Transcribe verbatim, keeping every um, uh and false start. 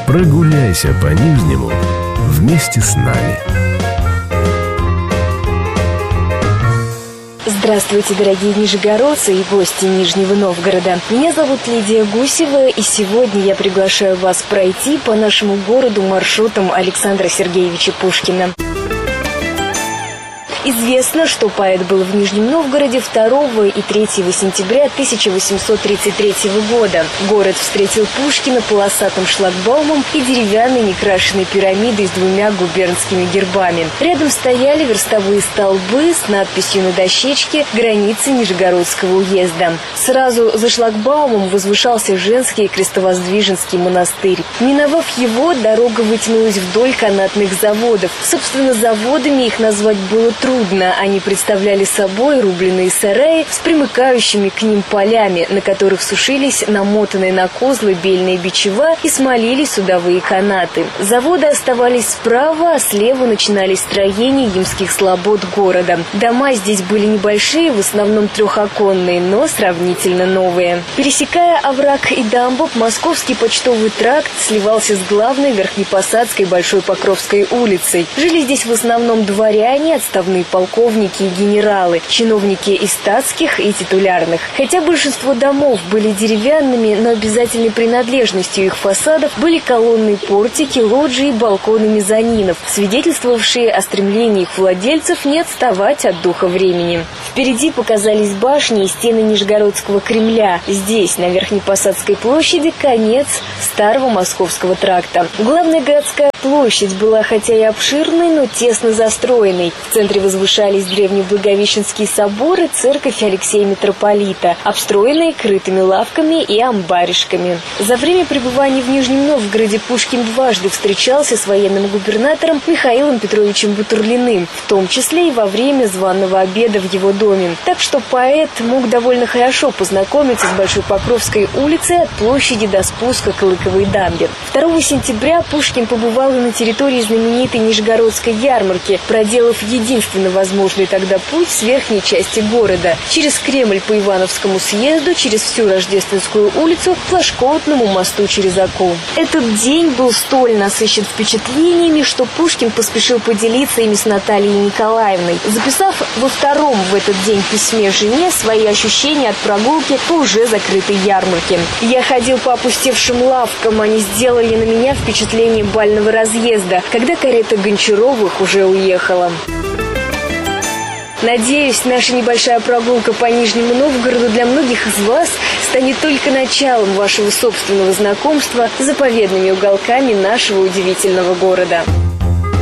Прогуляйся по Нижнему вместе с нами. Здравствуйте, дорогие нижегородцы и гости Нижнего Новгорода. Меня зовут Лидия Гусева, и сегодня я приглашаю вас пройти по нашему городу маршрутом Александра Сергеевича Пушкина. Известно, что поэт был в Нижнем Новгороде второго и третьего сентября тысяча восемьсот тридцать третьего года. Город встретил Пушкина полосатым шлагбаумом и деревянной некрашенной пирамидой с двумя губернскими гербами. Рядом стояли верстовые столбы с надписью на дощечке «Границы Нижегородского уезда». Сразу за шлагбаумом возвышался женский крестовоздвиженский монастырь. Миновав его, дорога вытянулась вдоль канатных заводов. Собственно, заводами их назвать было трудно. Они представляли собой рубленые сараи с примыкающими к ним полями, на которых сушились намотанные на козлы бельная бичева и смолили судовые канаты. Заводы оставались справа, а слева начинались строения ямских слобод города. Дома здесь были небольшие, в основном трехоконные, но сравнительно новые. Пересекая овраг и дамбу, Московский почтовый тракт сливался с главной Верхнепосадской Большой Покровской улицей. Жили здесь в основном дворяне, отставные полковники и генералы, чиновники и статских, и титулярных. Хотя большинство домов были деревянными, но обязательной принадлежностью их фасадов были колонны, портики, лоджии, балконы мезонинов, свидетельствовавшие о стремлении их владельцев не отставать от духа времени. Впереди показались башни и стены Нижегородского Кремля. Здесь, на Верхнепосадской площади, конец старого Московского тракта. Главная городская площадь была хотя и обширной, но тесно застроенной. В центре возвышались древний Благовещенский собор и церковь Алексея Митрополита, обстроенные крытыми лавками и амбаришками. За время пребывания в Нижнем Новгороде Пушкин дважды встречался с военным губернатором Михаилом Петровичем Бутурлиным, в том числе и во время званого обеда в его доме. Так что поэт мог довольно хорошо познакомиться с Большой Покровской улицей от площади до спуска к Лыковой дамбе. второго сентября Пушкин побывал на территории знаменитой Нижегородской ярмарки, проделав единственно возможный тогда путь с верхней части города, через Кремль по Ивановскому съезду, через всю Рождественскую улицу, к Флажкоутному мосту через Оку. Этот день был столь насыщен впечатлениями, что Пушкин поспешил поделиться ими с Натальей Николаевной, записав во втором в этот день письме жене свои ощущения от прогулки по уже закрытой ярмарке. «Я ходил по опустевшим лавкам, они сделали на меня впечатление бального разъезда, когда карета Гончаровых уже уехала». Надеюсь, наша небольшая прогулка по Нижнему Новгороду для многих из вас станет только началом вашего собственного знакомства с заповедными уголками нашего удивительного города.